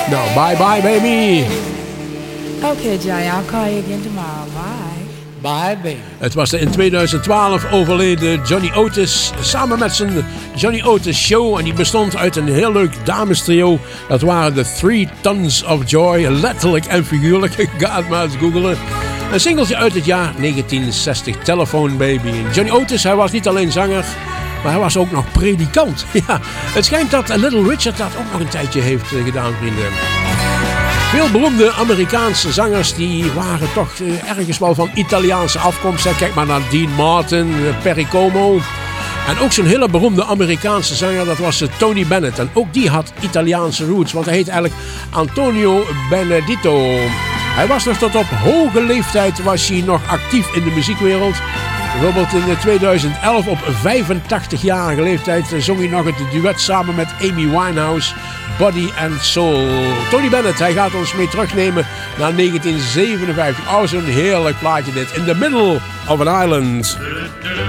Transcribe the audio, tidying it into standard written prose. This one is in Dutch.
Nou, bye bye baby. Okay, Johnny, I'll call you again tomorrow. Bye. Bye, baby. Het was de in 2012 overleden Johnny Otis samen met zijn Johnny Otis Show. En die bestond uit een heel leuk damestrio. Dat waren de 3 Tons of Joy, letterlijk en figuurlijk. Ga het maar eens googelen. Een singeltje uit het jaar 1960, Telephone Baby. Johnny Otis, hij was niet alleen zanger, maar hij was ook nog predikant. Ja, het schijnt dat Little Richard dat ook nog een tijdje heeft gedaan, vrienden. Veel beroemde Amerikaanse zangers die waren toch ergens wel van Italiaanse afkomst. Kijk maar naar Dean Martin, Perry Como. En ook zo'n hele beroemde Amerikaanse zanger, dat was Tony Bennett. En ook die had Italiaanse roots, want hij heet eigenlijk Antonio Benedito. Hij was nog tot op hoge leeftijd was hij nog actief in de muziekwereld. Bijvoorbeeld in 2011 op 85-jarige leeftijd zong hij nog het duet samen met Amy Winehouse, Body and Soul. Tony Bennett, hij gaat ons mee terugnemen naar 1957. Oh, zo'n heerlijk plaatje dit. In the Middle of an Island.